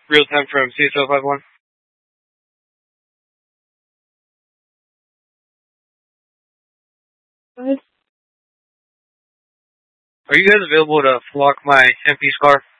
Real time from CSL 51. Good. Are you guys available to flock my MP Scar?